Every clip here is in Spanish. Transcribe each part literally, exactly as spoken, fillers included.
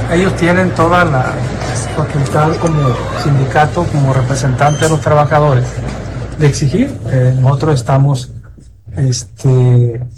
ellos tienen toda la facultad como sindicato, como representante de los trabajadores, de exigir. Eh, nosotros estamos, este, eh,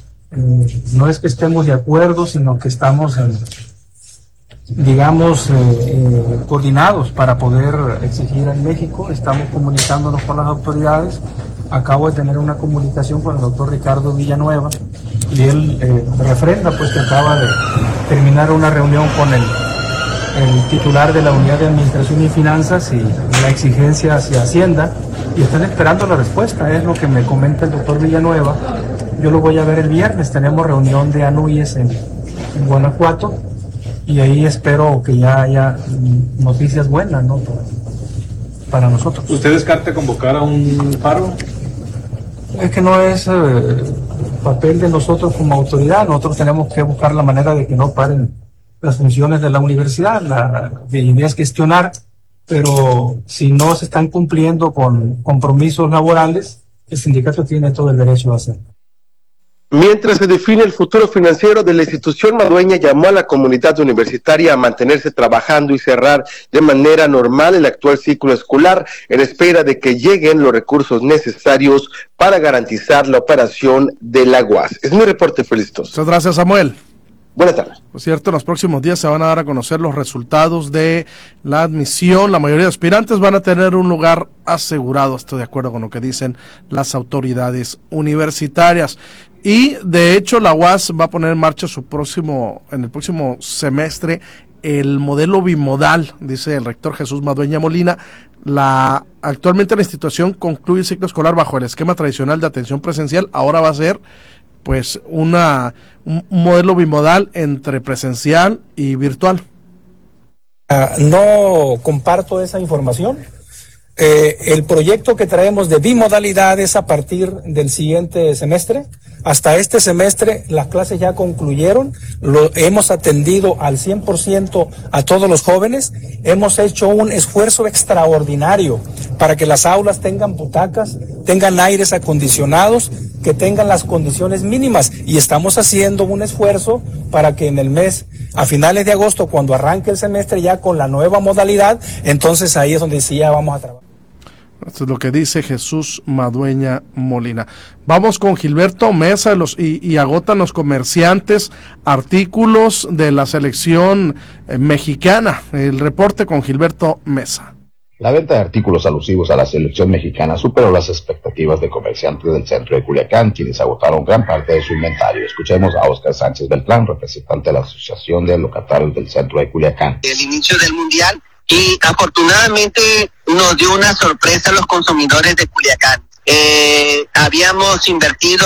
no es que estemos de acuerdo, sino que estamos, en, digamos, eh, eh, coordinados para poder exigir en México. Estamos comunicándonos con las autoridades. Acabo de tener una comunicación con el doctor Ricardo Villanueva y él eh, refrenda pues que acaba de terminar una reunión con el, el titular de la Unidad de Administración y Finanzas y la exigencia hacia Hacienda, y están esperando la respuesta. Es lo que me comenta el doctor Villanueva. Yo lo voy a ver el viernes, tenemos reunión de ANUYES en, en Guanajuato, y ahí espero que ya haya noticias buenas, ¿no?, para, para nosotros. ¿Usted descarta convocar a un paro? Es que no es eh, papel de nosotros como autoridad. Nosotros tenemos que buscar la manera de que no paren las funciones de la universidad. La, la idea es gestionar, pero si no se están cumpliendo con compromisos laborales, el sindicato tiene todo el derecho a hacerlo. Mientras se define el futuro financiero de la institución, Madueña llamó a la comunidad universitaria a mantenerse trabajando y cerrar de manera normal el actual ciclo escolar en espera de que lleguen los recursos necesarios para garantizar la operación de la U A S. Es mi reporte, Felistos. Muchas gracias, Samuel. Buenas tardes. Por cierto, en los próximos días se van a dar a conocer los resultados de la admisión. La mayoría de aspirantes van a tener un lugar asegurado. Estoy de acuerdo con lo que dicen las autoridades universitarias. Y de hecho la U A S va a poner en marcha su próximo, en el próximo semestre, el modelo bimodal, dice el rector Jesús Madueña Molina. La, actualmente la institución concluye el ciclo escolar bajo el esquema tradicional de atención presencial. Ahora va a ser pues una un modelo bimodal entre presencial y virtual. Uh, no comparto esa información. Eh, el proyecto que traemos de bimodalidad es a partir del siguiente semestre. Hasta este semestre las clases ya concluyeron, lo, hemos atendido al cien por ciento a todos los jóvenes, hemos hecho un esfuerzo extraordinario para que las aulas tengan butacas, tengan aires acondicionados, que tengan las condiciones mínimas, y estamos haciendo un esfuerzo para que en el mes, a finales de agosto, cuando arranque el semestre ya con la nueva modalidad, entonces ahí es donde sí ya vamos a trabajar. Esto es lo que dice Jesús Madueña Molina. Vamos con Gilberto Mesa los, y, y agotan los comerciantes artículos de la selección eh, mexicana. El reporte con Gilberto Mesa. La venta de artículos alusivos a la selección mexicana superó las expectativas de comerciantes del centro de Culiacán, quienes agotaron gran parte de su inventario. Escuchemos a Óscar Sánchez Beltrán, representante de la Asociación de Locatarios del centro de Culiacán. El inicio del Mundial, y afortunadamente nos dio una sorpresa a los consumidores de Culiacán. Eh, habíamos invertido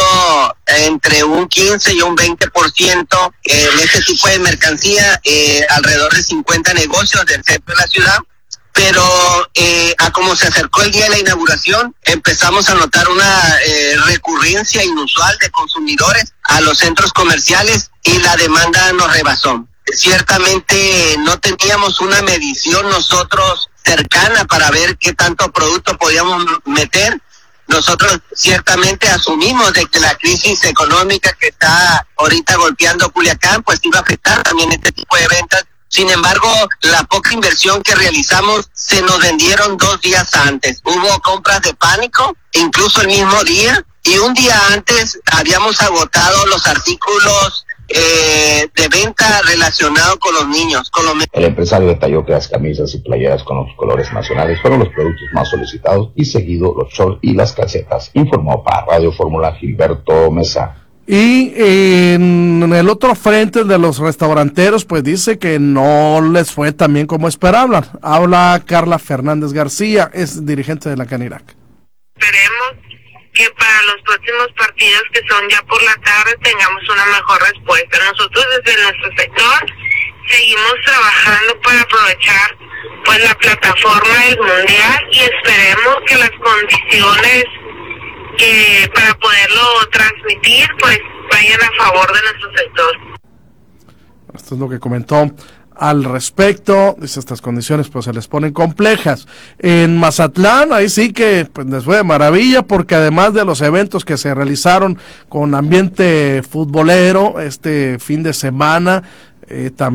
entre un quince y un veinte por ciento en este tipo de mercancía, eh, alrededor de cincuenta negocios del centro de la ciudad, pero eh, a como se acercó el día de la inauguración, empezamos a notar una eh, recurrencia inusual de consumidores a los centros comerciales y la demanda nos rebasó. Ciertamente no teníamos una medición nosotros cercana para ver qué tanto producto podíamos meter. Nosotros ciertamente asumimos de que la crisis económica que está ahorita golpeando Culiacán pues iba a afectar también este tipo de ventas. Sin embargo, la poca inversión que realizamos se nos vendieron dos días antes. Hubo compras de pánico, incluso el mismo día, y un día antes habíamos agotado los artículos Eh, de venta relacionado con los niños. Con los... El empresario detalló que las camisas y playeras con los colores nacionales fueron los productos más solicitados y seguido los shorts y las calcetas. Informó para Radio Fórmula Gilberto Mesa. Y en el otro frente de los restauranteros, pues dice que no les fue tan bien como esperaban. Habla Carla Fernández García, es dirigente de la Canirac. Esperemos que para los próximos partidos, que son ya por la tarde, tengamos una mejor respuesta. Nosotros desde nuestro sector seguimos trabajando para aprovechar pues la plataforma del Mundial y esperemos que las condiciones que para poderlo transmitir pues vayan a favor de nuestro sector. Esto es lo que comentó al respecto. Dice, estas condiciones pues se les ponen complejas. En Mazatlán, ahí sí que pues les fue de maravilla, porque además de los eventos que se realizaron con ambiente futbolero este fin de semana, eh, también